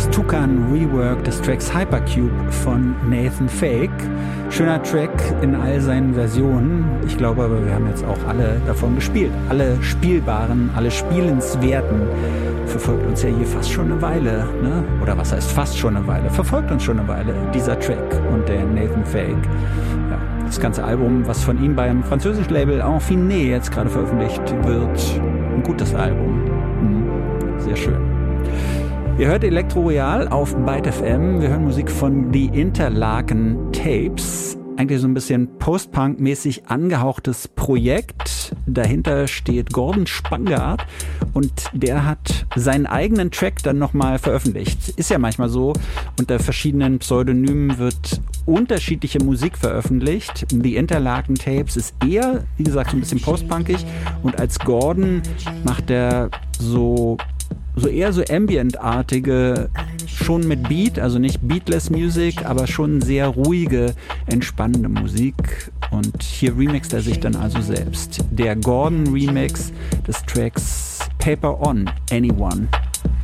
das Tukan Rework des Tracks Hypercube von Nathan Fake. Schöner Track in all seinen Versionen. Ich glaube aber, wir haben jetzt auch alle davon gespielt. Alle spielbaren, alle spielenswerten. Verfolgt uns ja hier fast schon eine Weile, ne? Oder was heißt fast schon eine Weile? Verfolgt uns schon eine Weile, dieser Track und der Nathan Fake. Ja, das ganze Album, was von ihm beim französischen Label Infiné jetzt gerade veröffentlicht wird. Ein gutes Album. Sehr schön. Ihr hört Elektro Royal auf Byte FM. Wir hören Musik von The Interlaken Tapes. Eigentlich so ein bisschen Post-Punk-mäßig angehauchtes Projekt. Dahinter steht Gordon Spangard und der hat seinen eigenen Track dann nochmal veröffentlicht. Ist ja manchmal so, unter verschiedenen Pseudonymen wird unterschiedliche Musik veröffentlicht. The Interlaken Tapes ist eher, wie gesagt, so ein bisschen post-punkig und als Gordon macht er so eher so Ambient-artige, schon mit Beat, also nicht Beatless Music, aber schon sehr ruhige, entspannende Musik. Und hier remixt er sich dann also selbst. Der Gordon Remix des Tracks Paper on Anyone.